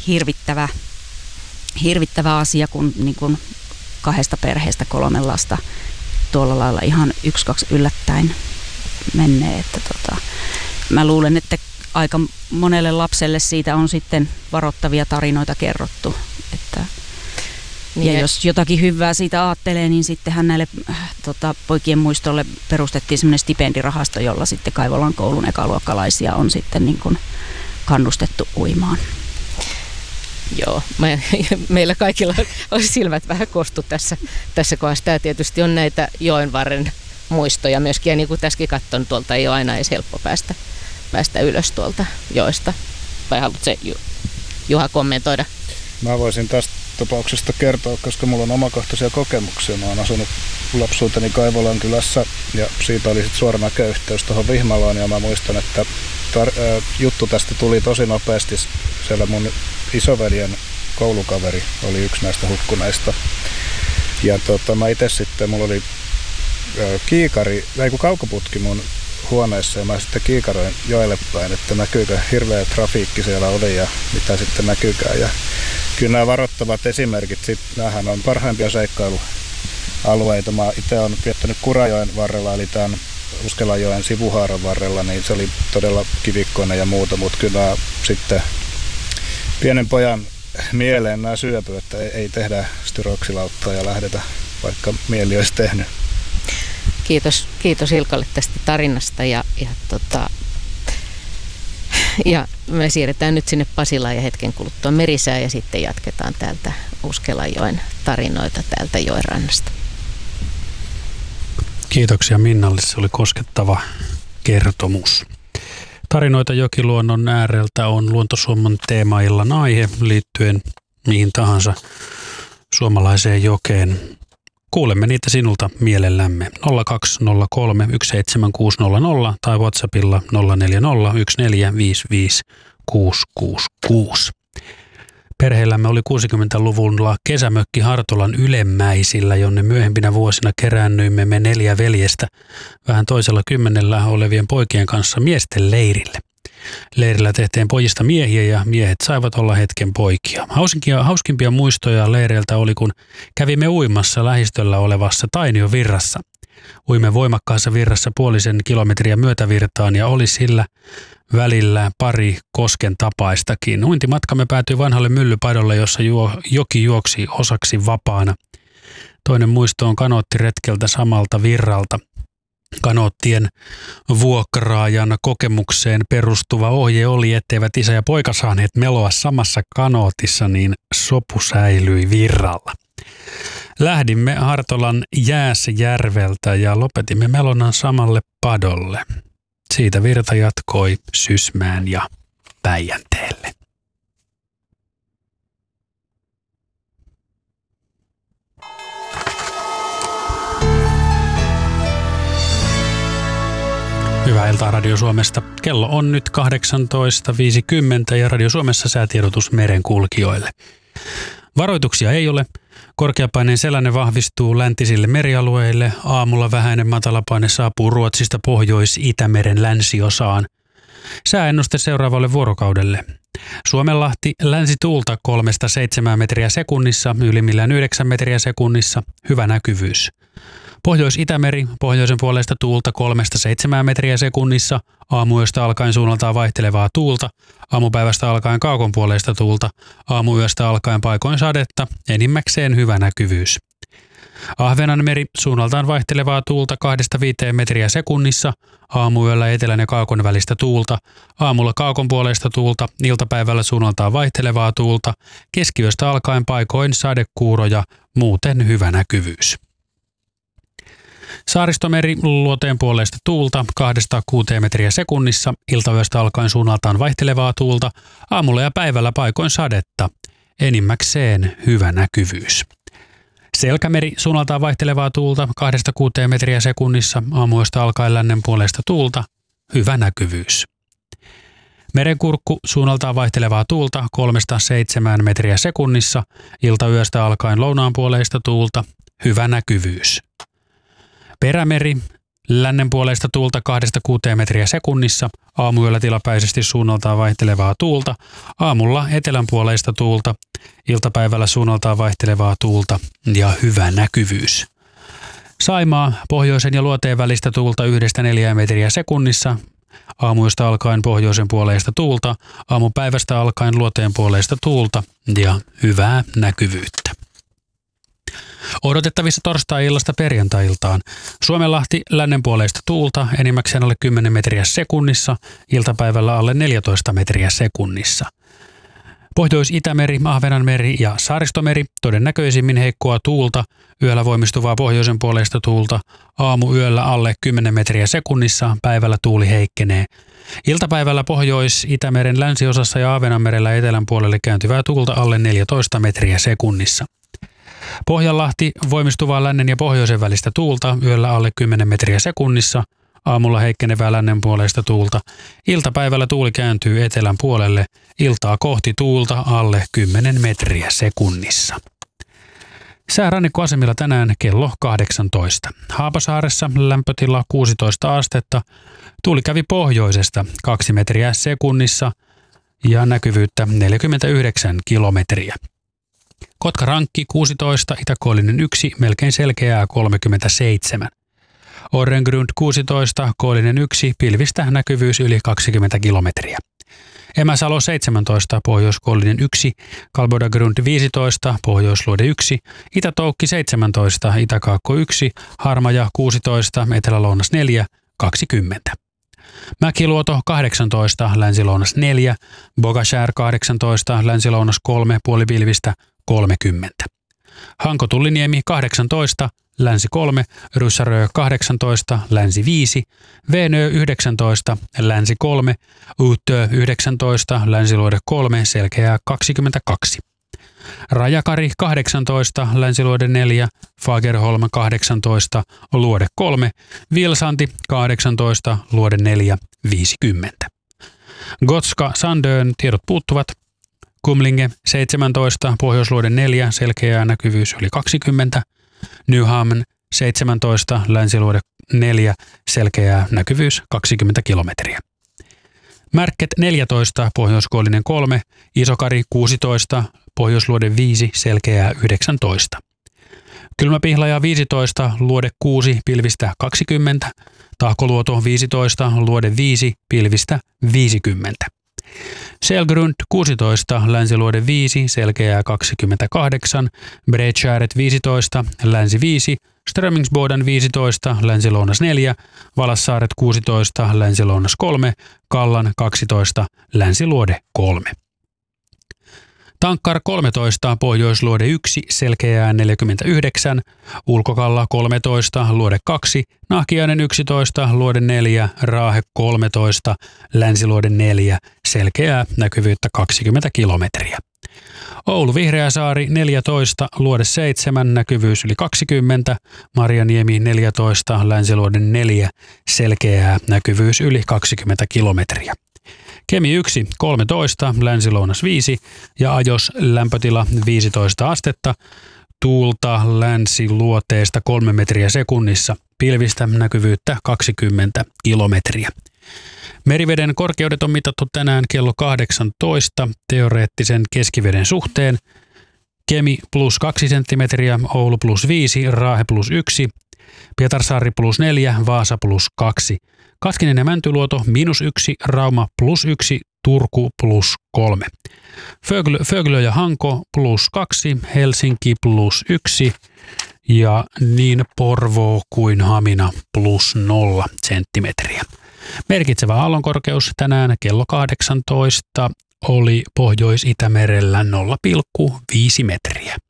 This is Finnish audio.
hirvittävä asia, kun niin kuin 2 perheestä 3 lasta tuolla lailla ihan 1-2 yllättäen menee. Että mä luulen, että aika monelle lapselle siitä on sitten varoittavia tarinoita kerrottu. Että, ja jos jotakin hyvää siitä ajattelee, niin sittenhän näille poikien muistolle perustettiin semmoinen stipendirahasto, jolla sitten Kaivolan koulun ekaluokkalaisia on sitten niin kuin kannustettu uimaan. Joo, meillä kaikilla on silmät vähän kostu tässä kohdassa. Tämä tietysti on näitä joenvarren muistoja myöskin, ja niin kuin tässäkin katson, tuolta ei ole aina edes helppo päästä ylös tuolta joesta. Vai haluatko Juha kommentoida? Mä voisin tästä tapauksesta kertoa, koska mulla on omakohtaisia kokemuksia. Mä oon asunut lapsuuteni Kaivolan kylässä ja siitä oli sitten suora näköyhteys tuohon Vihmalaan, ja mä muistan, että juttu tästä tuli tosi nopeasti. Siellä mun isoveljen koulukaveri oli yksi näistä hukkuneista. Ja mä itse sitten, mulla oli kaukoputki mun huoneessa, ja mä sitten kiikaroin joelle päin, että näkyykö hirveä trafiikki siellä oli ja mitä sitten näkyykään. Ja kyllä nämä varoittavat esimerkit, näähän on parhaimpia seikkailualueita. Mä itse olen viettänyt Kurajoen varrella, eli tämän Uskelajoen sivuhaaran varrella, niin se oli todella kivikkoinen ja muuta, mutta kyllä sitten pienen pojan mieleen nämä syöpy, että ei tehdä styroksilauttaa ja lähdetä, vaikka mieli olisi tehnyt. Kiitos Ilkalle tästä tarinasta ja me siirretään nyt sinne Pasilaan ja hetken kuluttua Merisää ja sitten jatketaan täältä Uskelajoen tarinoita täältä joen rannasta. Kiitoksia Minnalle, se oli koskettava kertomus. Tarinoita jokiluonnon ääreltä on Luontosuomon teemaillan aihe liittyen mihin tahansa suomalaiseen jokeen. Kuulemme niitä sinulta mielellämme 0203 17600 tai WhatsAppilla 0401455666. Perheellämme oli 60-luvulla kesämökki Hartolan Ylemmäisillä, jonne myöhempinä vuosina keräännyimme me 4 veljestä vähän toisella 10 olevien poikien kanssa miesten leirille. Leirillä tehtiin pojista miehiä ja miehet saivat olla hetken poikia. Hauskimpia muistoja leireiltä oli, kun kävimme uimassa lähistöllä olevassa Tainion virrassa. Uimme voimakkaassa virrassa 0,5 kilometriä myötävirtaan ja oli sillä välillä pari kosken tapaistakin. Uintimatkamme päätyi vanhalle myllypadolle, jossa joki juoksi osaksi vapaana. Toinen muisto on kanoottiretkeltä samalta virralta. Kanoottien vuokraajan kokemukseen perustuva ohje oli, etteivät isä ja poika saaneet meloa samassa kanootissa, niin sopu säilyi virralla. Lähdimme Hartolan Jääsjärveltä ja lopetimme melonnan samalle padolle. Siitä virta jatkoi Sysmään ja Päijänteelle. Hyvää iltaa Radio Suomesta. Kello on nyt 18.50 ja Radio Suomessa säätiedotus merenkulkijoille. Varoituksia ei ole. Korkeapaineen selänne vahvistuu läntisille merialueille. Aamulla vähäinen matalapaine saapuu Ruotsista Pohjois-Itämeren länsiosaan. Sääennuste seuraavalle vuorokaudelle. Suomenlahti länsituulta 3-7 metriä sekunnissa, ylimmillään 9 metriä sekunnissa, hyvä näkyvyys. Pohjois-Itämeri, pohjoisen puolesta tuulta 3-7 metriä sekunnissa, aamuyöstä alkaen suunnaltaan vaihtelevaa tuulta, aamupäivästä alkaen kaakon puoleista tuulta, aamuyöstä alkaen paikoin sadetta, enimmäkseen hyvä näkyvyys. Ahvenanmeri, suunnaltaan vaihtelevaa tuulta 2-5 metriä sekunnissa, aamuyöllä etelän ja kaakon välistä tuulta, aamulla kaakon puoleista tuulta, iltapäivällä suunnaltaan vaihtelevaa tuulta, keskiyöstä alkaen paikoin sadekuuroja, muuten hyvä näkyvyys. Saaristomeri, luoteen puoleista tuulta 2-6 metriä sekunnissa, iltayöstä alkaen suunnaltaan vaihtelevaa tuulta, aamulla ja päivällä paikoin sadetta, enimmäkseen hyvä näkyvyys. Selkämeri, suunnaltaan vaihtelevaa tuulta 2-6 metriä sekunnissa, aamuyöstä alkaen lännen puoleista tuulta, hyvä näkyvyys. Merenkurkku, suunnaltaan vaihtelevaa tuulta 3-7 metriä sekunnissa, iltayöstä alkaen lounaan puoleista tuulta, hyvä näkyvyys. Perämeri, Lännenpuoleista tuulta 2-6 metriä sekunnissa, aamuyöllä tilapäisesti suunnaltaan vaihtelevaa tuulta, aamulla etelänpuoleista tuulta, iltapäivällä suunnaltaan vaihtelevaa tuulta ja hyvä näkyvyys. Saimaa pohjoisen ja luoteen välistä tuulta 1-4 metriä sekunnissa, aamuyöstä alkaen pohjoisen puoleista tuulta, aamupäivästä alkaen luoteen puoleista tuulta ja hyvää näkyvyyttä. Odotettavissa torstai-illasta perjantai-iltaan. Suomenlahti lännenpuoleista tuulta enimmäkseen alle 10 metriä sekunnissa, iltapäivällä alle 14 metriä sekunnissa. Pohjois-Itämeri, Ahvenanmeri ja Saaristomeri todennäköisimmin heikkoa tuulta, yöllä voimistuvaa pohjoisen puoleista tuulta, aamuyöllä alle 10 metriä sekunnissa, päivällä tuuli heikkenee. Iltapäivällä Pohjois-Itämeren länsiosassa ja Ahvenanmerellä etelän puolelle kääntyvää tuulta alle 14 metriä sekunnissa. Pohjanlahti voimistuvaa lännen ja pohjoisen välistä tuulta, yöllä alle 10 metriä sekunnissa, aamulla heikkenevää lännen puoleista tuulta. Iltapäivällä tuuli kääntyy etelän puolelle, iltaa kohti tuulta alle 10 metriä sekunnissa. Sää rannikkoasemilla tänään kello 18. Haapasaaressa lämpötila 16 astetta, tuuli kävi pohjoisesta 2 metriä sekunnissa ja näkyvyyttä 49 kilometriä. Kotkarankki 16, itäkoillinen 1, melkein selkeää 37. Orrengrund 16, koillinen 1, pilvistä näkyvyys yli 20 kilometriä. Emäsalo 17, pohjoiskoillinen 1, Kalbodagrund 15, pohjoisluode 1, Itätoukki 17, Itäkaakko 1, Harmaja 16, Etelä-Lounas 4, 20. Mäkiluoto 18, Länsi-Lounas 4, Bogashär 18, Länsi-Lounas 3, puolipilvistä 30. Hanko-Tulliniemi 18, Länsi 3, Ryssärö 18, Länsi 5, Veenö 19, Länsi 3, Uutö 19, Länsiluode 3, selkeää 22. Rajakari 18, Länsiluode 4, Fagerholm 18, Luode 3, Vilsanti 18, Luode 4, 50. Gotska Sandön tiedot puuttuvat. Kumlinge 17, Pohjoisluode 4, selkeää näkyvyys yli 20. Nyhamn 17, Länsiluode 4, selkeää näkyvyys 20 kilometriä. Märket 14, Pohjoiskoillinen 3, Isokari 16, Pohjoisluode 5, selkeää 19. Kylmäpihlaja 15, Luode 6, pilvistä 20. Tahkoluoto 15, Luode 5, pilvistä 50. Selgrund 16, Länsiluode 5, selkeää 28, Bredskäret 15, Länsi 5, Strömingsboden 15, Länsi-Lounas 4, Valassaaret 16, Länsi-Lounas 3, Kallan 12, Länsiluode 3. Tankkar 13, Pohjoisluode 1, selkeää 49, Ulkokalla 13, Luode 2, Nahkiainen 11, Luode 4, Raahe 13, Länsiluode 4, selkeää näkyvyyttä 20 kilometriä. Oulu Vihreäsaari 14, Luode 7, näkyvyys yli 20, Marjaniemi 14, Länsiluode 4, selkeää näkyvyys yli 20 kilometriä. Kemi 1, 13, Länsi-Lounas 5 ja Ajos lämpötila 15 astetta, tuulta länsiluoteesta 3 metriä sekunnissa, pilvistä näkyvyyttä 20 kilometriä. Meriveden korkeudet on mitattu tänään kello 18 teoreettisen keskiveden suhteen. Kemi plus 2 senttimetriä, Oulu plus 5, Raahe plus 1, Pietarsaari plus 4, Vaasa plus 2. Kaskinen ja Mäntyluoto -1, Rauma plus 1, Turku plus 3. Föglö ja Hanko plus 2, Helsinki plus 1 ja niin Porvoo kuin Hamina plus 0 senttimetriä. Merkitsevä aallonkorkeus tänään kello 18 oli Pohjois-Itämerellä 0,5 metriä.